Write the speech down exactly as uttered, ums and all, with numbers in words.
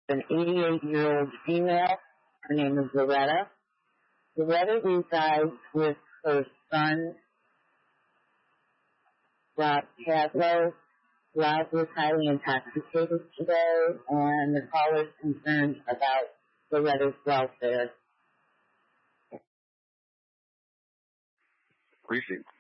an eighty-eight-year-old female. Her name is Loretta. Loretta resides with her son, Rob Cadlow. Rob was highly intoxicated today, and the caller is concerned about Loretta's welfare. Appreciate it.